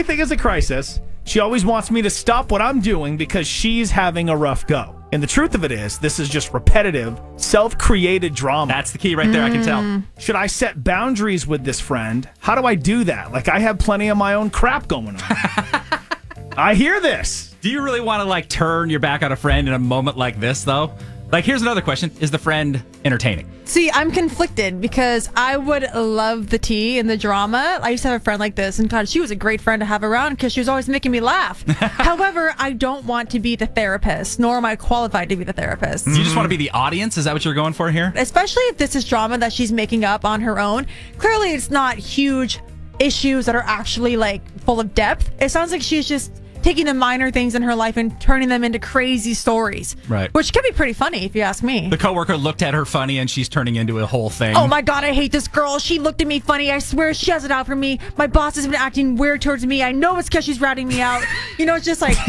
everything is a crisis. She always wants me to stop what I'm doing because she's having a rough go. And the truth of it is, this is just repetitive, self-created drama. That's the key right there, I can tell. Should I set boundaries with this friend? How do I do that? Like, I have plenty of my own crap going on. I hear this. Do you really want to, like, turn your back on a friend in a moment like this, though? Like, here's another question. Is the friend entertaining? See, I'm conflicted because I would love the tea and the drama. I used to have a friend like this, and God, she was a great friend to have around because she was always making me laugh. However, I don't want to be the therapist, nor am I qualified to be the therapist. You just want to be the audience? Is that what you're going for here? Especially if this is drama that she's making up on her own. Clearly, it's not huge issues that are actually, like, full of depth. It sounds like she's just taking the minor things in her life and turning them into crazy stories. Right. Which can be pretty funny, if you ask me. The coworker looked at her funny and she's turning into a whole thing. Oh my God, I hate this girl. She looked at me funny. I swear she has it out for me. My boss has been acting weird towards me. I know it's because she's ratting me out. You know, it's just like...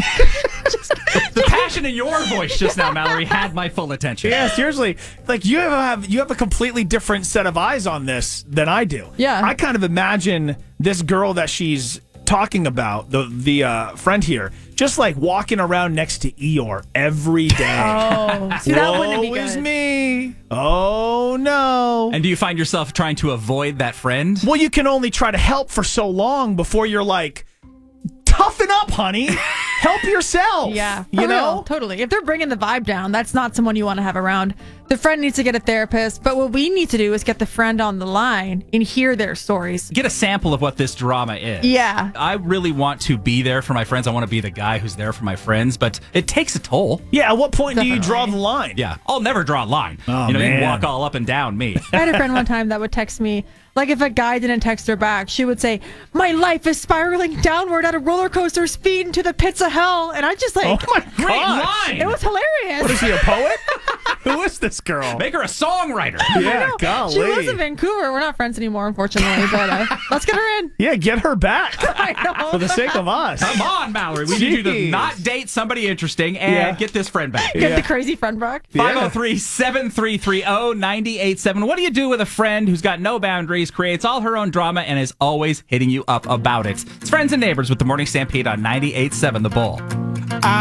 The passion in your voice just now, Mallory, had my full attention. Yeah, seriously. Like, you have a completely different set of eyes on this than I do. Yeah. I kind of imagine this girl that she's talking about, the friend here, just like walking around next to Eeyore every day. Oh, see, that wouldn't be Woe is good. me. Oh, no. And do you find yourself trying to avoid that friend? Well, you can only try to help for so long before you're like, toughen up, honey. Help yourself. Yeah. You for know? real, totally. If they're bringing the vibe down, that's not someone you want to have around. The friend needs to get a therapist, but what we need to do is get the friend on the line and hear their stories. Get a sample of what this drama is. Yeah. I really want to be there for my friends. I want to be the guy who's there for my friends, but it takes a toll. Yeah, at what point do you Definitely. draw the line? Yeah. I'll never draw a line. Oh, you man. walk all up and down me. I had a friend one time that would text me, like if a guy didn't text her back, she would say, "My life is spiraling downward at a roller coaster speed into the pits of hell." And I just like, Oh, my Great gosh. line. it was hilarious. What is he, a poet? Who is this girl? Make her a songwriter. Yeah, She golly. lives in Vancouver. We're not friends anymore, unfortunately, but let's get her in. Yeah, get her back I know. for the sake of us. Come on, Mallory. We need you to Jeez. not date somebody interesting and Yeah. get this friend back. Get the crazy friend back. 503-733-0987. What do you do with a friend who's got no boundaries, creates all her own drama, and is always hitting you up about it? It's Friends and Neighbors with the Morning Stampede on 98.7 The Bull.